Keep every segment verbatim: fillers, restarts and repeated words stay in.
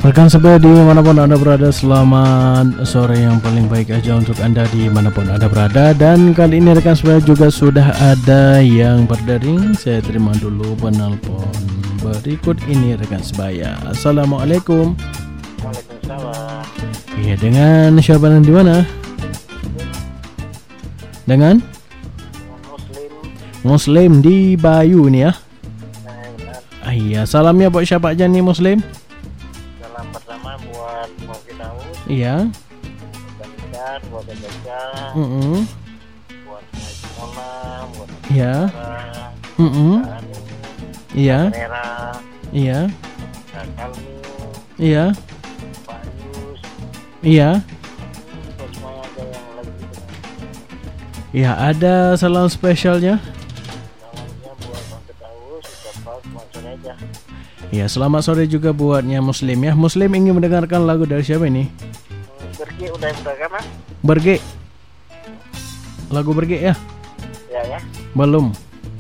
Rekan sebaya dimanapun Anda berada, selamat sore yang paling baik aja untuk Anda dimanapun Anda berada. Dan kali ini rekan sebaya juga sudah ada yang berdering. Saya terima dulu penelpon berikut ini rekan sebaya. Assalamualaikum. Waalaikumsalam. Iya, dengan siapa dan di mana? Dengan Muslim. Muslim di Bayu nih ya. Nah, benar. Ah, iya, salamnya buat siapa aja nih Muslim? Salam pertama buat Mau Firdaus, Iya. buat Ikan, buat Baca, Mm-mm. buat Haji Mona, buat Iya. Sarah, Mm-mm. Kak Ani, Iya. Nera, Iya. Kak Kalmi, Iya. Pak Yus, Iya. buat semuanya aja yang lagi di tengah. Iya, ada salam spesialnya. Namanya buat Mau Firdaus, ucapkan sponsor aja. Ya, selamat sore juga buatnya Muslim ya. Muslim ingin mendengarkan lagu dari siapa ini? Hmm, Berki udah udah kan? Mas? Berge. Lagu Berge ya? Ya ya. Belum.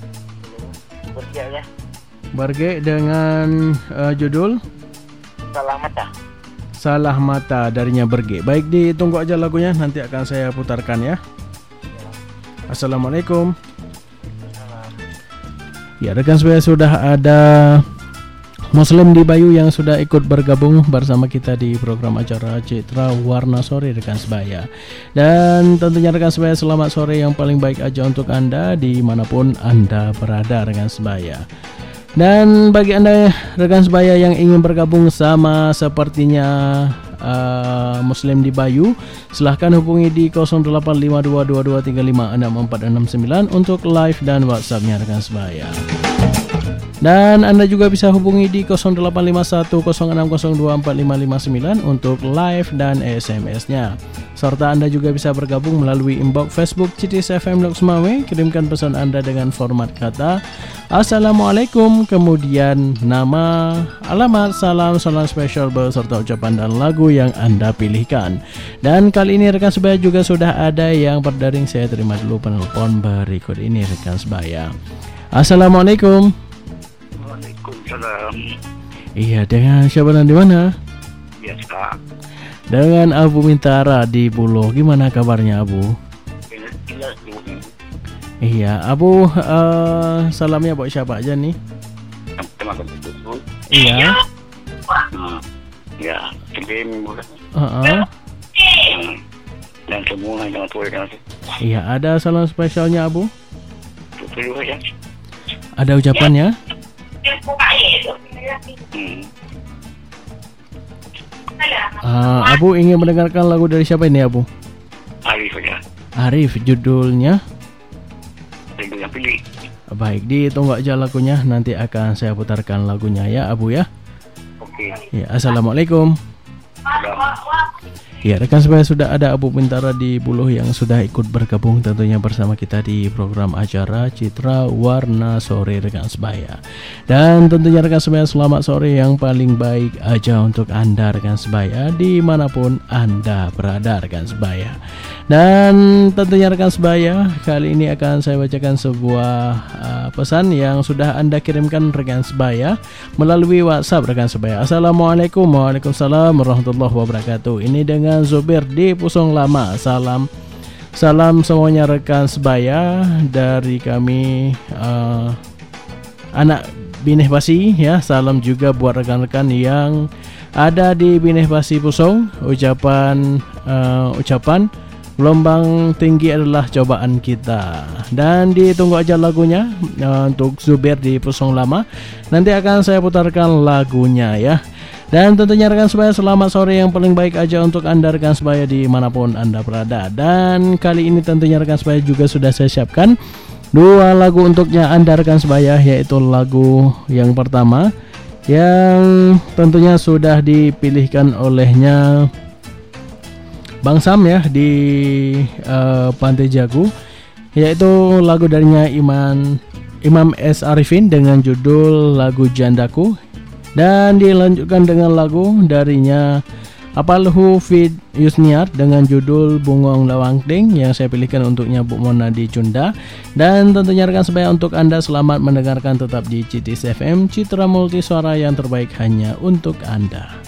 Berki aja. Berge dengan uh, judul Salah mata. Salah Mata darinya Berge. Baik, ditunggu aja lagunya, nanti akan saya putarkan ya. Assalamualaikum. Salam. Ya, rekan saya sudah ada Muslim di Bayu yang sudah ikut bergabung bersama kita di program acara Citra Warna Sore rekan sebaya. Dan tentunya rekan sebaya, selamat sore yang paling baik aja untuk Anda dimanapun Anda berada rekan sebaya. Dan bagi Anda rekan sebaya yang ingin bergabung sama sepertinya uh, Muslim di Bayu, silahkan hubungi di nol delapan lima dua dua dua tiga lima enam empat enam sembilan untuk live dan WhatsApp-nya rekan sebaya. Dan Anda juga bisa hubungi di nol delapan lima satu nol enam nol dua empat lima lima sembilan untuk live dan S M S-nya. Serta Anda juga bisa bergabung melalui inbox Facebook C T S F M Loksmawe. Kirimkan pesan Anda dengan format kata Assalamualaikum, kemudian nama, alamat, salam, salam spesial beserta ucapan dan lagu yang Anda pilihkan. Dan kali ini rekan sebaya juga sudah ada yang berdaring. Saya terima dulu penelpon berikut ini rekan sebaya. Assalamualaikum. Waalaikumsalam. Iya, dengan siapa dan di mana? Ya, Kak. Dengan Abu Mintara di Buloh. Gimana kabarnya Abu? Iya, Iya, Abu uh, salamnya buat siapa aja nih? terima kasih. Iya. Hmm. Ya, kirim Uh-uh. dan semua yang tua dan Iya, ada salam spesialnya Abu? itu juga ya. Ada ucapannya? Hmm. Uh, Abu ingin mendengarkan lagu dari siapa ini Abu? Arif ya. Arif, judulnya? Itu yang pilih. Baik, ditunggu aja lagunya, nanti akan saya putarkan lagunya ya Abu ya. Oke. Ya, Assalamualaikum. Sudah. Ya, rekan sebaya, sudah ada Abu Mintara di Buloh yang sudah ikut bergabung tentunya bersama kita di program acara Citra Warna Sore rekan sebaya. Dan tentunya rekan sebaya, selamat sore yang paling baik aja untuk Anda rekan sebaya dimanapun Anda berada rekan sebaya. Dan tentunya rekan sebaya, kali ini akan saya bacakan sebuah uh, pesan yang sudah Anda kirimkan rekan sebaya melalui WhatsApp rekan sebaya. Assalamualaikum. Waalaikumsalam warahmatullahi wabarakatuh. Ini dengan Zubir di Pusong Lama. Salam Salam semuanya rekan sebaya dari kami uh, anak Bineh Basi ya. Salam juga buat rekan-rekan yang ada di Bineh Basi Pusong. Ucapan uh, ucapan gelombang tinggi adalah cobaan kita. Dan ditunggu aja lagunya uh, untuk Zubir di Pusong Lama. Nanti akan saya putarkan lagunya ya. Dan tentunya rekan sebaya, selamat sore yang paling baik aja untuk Anda rekan sebaya dimanapun Anda berada. Dan kali ini tentunya rekan sebaya juga sudah saya siapkan dua lagu untuknya Anda rekan sebaya, yaitu lagu yang pertama yang tentunya sudah dipilihkan olehnya Bang Sam ya di uh, Pantai Jagu, yaitu lagu darinya Iman Imam S. Arifin dengan judul lagu Jandaku. Dan dilanjutkan dengan lagu darinya Apalhu Fit Yusniat dengan judul Bungong Lawangting yang saya pilihkan untuknya Bu Mona di Cunda. Dan tentunya rekan sebaya, untuk Anda selamat mendengarkan tetap di C T S F M Citra Multi Suara yang terbaik hanya untuk Anda.